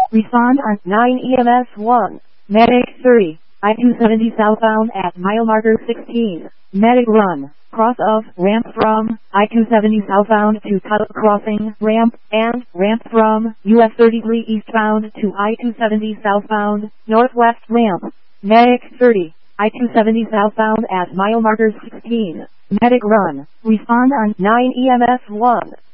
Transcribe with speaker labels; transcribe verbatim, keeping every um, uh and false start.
Speaker 1: Respond on nine E M S one. Medic thirty. I two seventy southbound at mile marker sixteen. Medic run. Cross of ramp from I two seventy southbound to Tuttle Crossing ramp and ramp from U S thirty-three eastbound to I two seventy southbound northwest ramp. Medic thirty. I two seventy southbound at mile marker sixteen. Medic run. Respond on nine E M S one.